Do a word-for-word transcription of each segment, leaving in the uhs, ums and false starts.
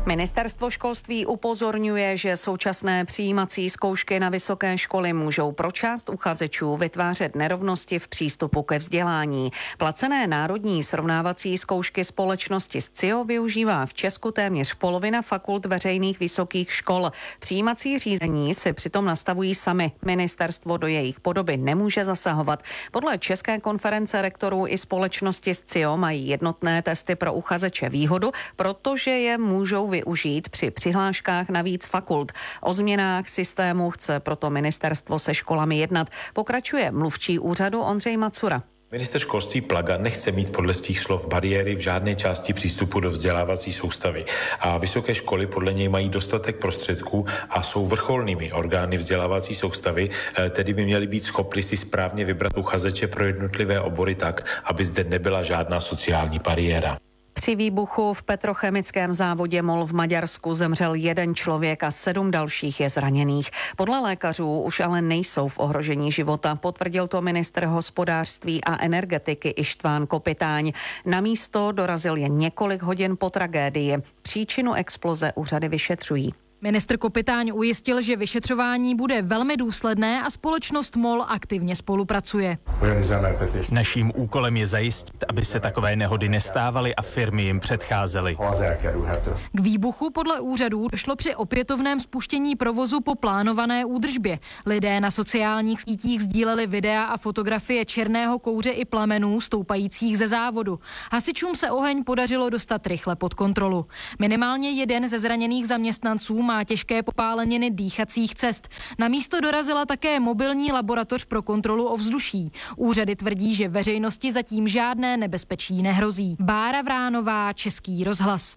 Ministerstvo školství upozorňuje, že současné přijímací zkoušky na vysoké školy můžou pro část uchazečů vytvářet nerovnosti v přístupu ke vzdělání. Placené národní srovnávací zkoušky společnosti S C I O využívá v Česku téměř polovina fakult veřejných vysokých škol. Přijímací řízení si přitom nastavují sami. Ministerstvo do jejich podoby nemůže zasahovat. Podle České konference rektorů i společnosti S C I O mají jednotné testy pro uchazeče výhodu, protože je můžou využít při přihláškách na víc fakult. O změnách systému chce proto ministerstvo se školami jednat. Pokračuje mluvčí úřadu Ondřej Macura. Ministr školství Plaga nechce mít podle svých slov bariéry v žádné části přístupu do vzdělávací soustavy. A vysoké školy podle něj mají dostatek prostředků a jsou vrcholnými orgány vzdělávací soustavy, tedy by měly být schopny si správně vybrat uchazeče pro jednotlivé obory tak, aby zde nebyla žádná sociální bariéra. Při výbuchu v petrochemickém závodě MOL v Maďarsku zemřel jeden člověk a sedm dalších je zraněných. Podle lékařů už ale nejsou v ohrožení života, potvrdil to ministr hospodářství a energetiky Ištván Kopitáň. Na místo dorazil jen několik hodin po tragédii. Příčinu exploze úřady vyšetřují. Ministr Kopitáň ujistil, že vyšetřování bude velmi důsledné a společnost MOL aktivně spolupracuje. Naším úkolem je zajistit, aby se takové nehody nestávaly a firmy jim předcházely. K výbuchu podle úřadů došlo při opětovném spuštění provozu po plánované údržbě. Lidé na sociálních sítích sdíleli videa a fotografie černého kouře i plamenů stoupajících ze závodu. Hasičům se oheň podařilo dostat rychle pod kontrolu. Minimálně jeden ze zraněných zaměstnanců má těžké popáleniny dýchacích cest. Na místo dorazila také mobilní laboratoř pro kontrolu ovzduší. Úřady tvrdí, že veřejnosti zatím žádné nebezpečí nehrozí. Bára Vránová, Český rozhlas.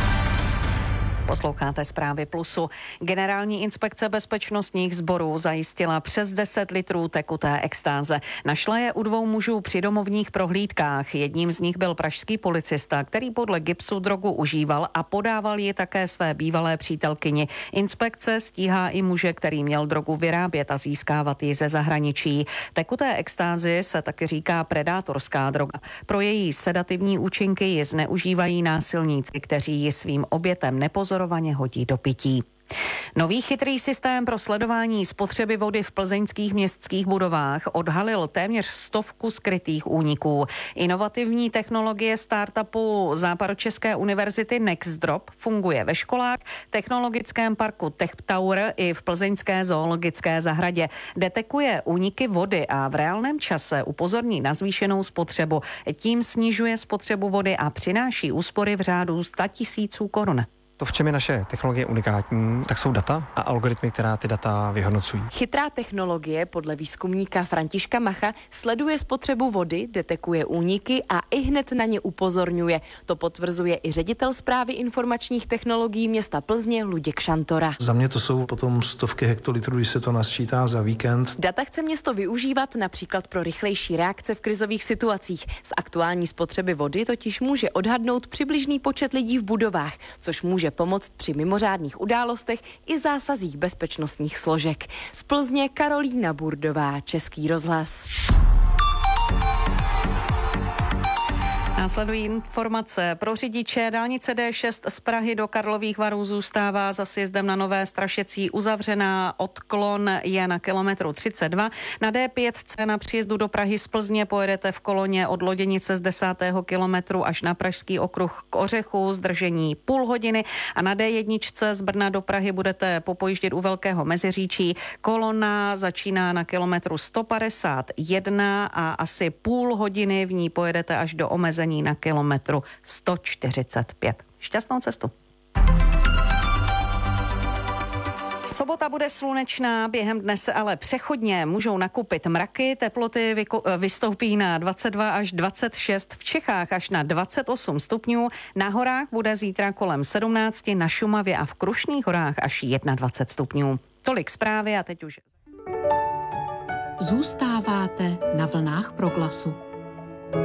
Posloucháte Zprávy Plusu. Generální inspekce bezpečnostních sborů zajistila přes deset litrů tekuté extáze. Našla je u dvou mužů při domovních prohlídkách. Jedním z nich byl pražský policista, který podle GIBSu drogu užíval a podával ji také své bývalé přítelkyni. Inspekce stíhá i muže, který měl drogu vyrábět a získávat ji ze zahraničí. Tekuté extázi se taky říká predátorská droga. Pro její sedativní účinky ji zneužívají násilníci, kteří ji svým obětem nepozorovaně hodí do pití. Nový chytrý systém pro sledování spotřeby vody v plzeňských městských budovách odhalil téměř stovku skrytých úniků. Inovativní technologie startupu Západočeské univerzity NextDrop funguje ve školách, technologickém parku TechTower i v plzeňské zoologické zahradě. Detekuje úniky vody a v reálném čase upozorní na zvýšenou spotřebu. Tím snižuje spotřebu vody a přináší úspory v řádu sta tisíců korun. To, v čem je naše technologie unikátní, tak jsou data a algoritmy, která ty data vyhodnocují. Chytrá technologie podle výzkumníka Františka Macha sleduje spotřebu vody, detekuje úniky a ihned na ně upozorňuje. To potvrzuje i ředitel správy informačních technologií města Plzně Luděk Šantora. Za mě to jsou potom stovky hektolitrů, když se to nasčítá za víkend. Data chce město využívat například pro rychlejší reakce v krizových situacích. Z aktuální spotřeby vody totiž může odhadnout přibližný počet lidí v budovách, což může pomoct při mimořádných událostech i zásazích bezpečnostních složek. Z Plzně Karolína Burdová, Český rozhlas. Následují informace pro řidiče. Dálnice D šest z Prahy do Karlových Varů zůstává za sjezdem na Nové Strašecí uzavřená. Odklon je na kilometru třicet dva. Na D pět na příjezdu do Prahy z Plzně pojedete v koloně od Loděnice z desátého kilometru až na Pražský okruh k Ořechu, zdržení půl hodiny. A na D jedna z Brna do Prahy budete popojíždět u Velkého Meziříčí. Kolona začíná na kilometru sto padesát jedna a asi půl hodiny v ní pojedete až do omezení na kilometru sto čtyřicet pět. Šťastnou cestu. Sobota bude slunečná, během dne se ale přechodně můžou nakupit mraky, teploty vyko- vystoupí na dvacet dva až dvacet šest, v Čechách až na dvacet osm stupňů, na horách bude zítra kolem sedmnáct, na Šumavě a v Krušných horách až dvacet jedna stupňů. Tolik zprávy a teď už... Zůstáváte na vlnách Proglasu.